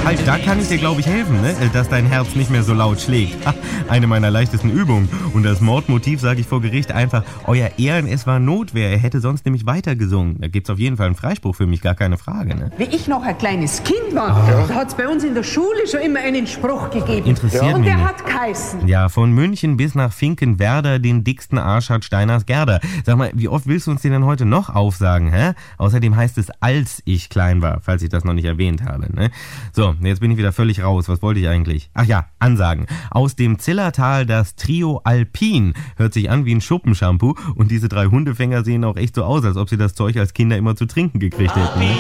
Halt, da kann ich dir, glaube ich, helfen, ne? Dass dein Herz nicht mehr so laut schlägt. Ha, eine meiner leichtesten Übungen. Und das Mordmotiv sage ich vor Gericht einfach, Euer Ehren, es war Notwehr. Er hätte sonst nämlich weitergesungen. Da gibt's auf jeden Fall einen Freispruch für mich, gar keine Frage, ne? Wie ich noch ein kleines Kind war, da hat's bei uns in der Schule schon immer einen Spruch gegeben. Interessiert Und mich der nicht. hat geheißen. Ja, von München bis nach Finkenwerder, den dicksten Arsch hat Steiners Gerda. Sag mal, wie oft willst du uns den denn heute noch aufsagen, hä? Außerdem heißt es, als ich klein war, falls ich das noch nicht erwähnt habe, ne? So, jetzt bin ich wieder völlig raus. Was wollte ich eigentlich? Ach ja, Ansagen. Aus dem Zillertal das Trio Alpin. Hört sich an wie ein Schuppenshampoo und diese 3 Hundefänger sehen auch echt so aus, als ob sie das Zeug als Kinder immer zu trinken gekriegt hätten, ne?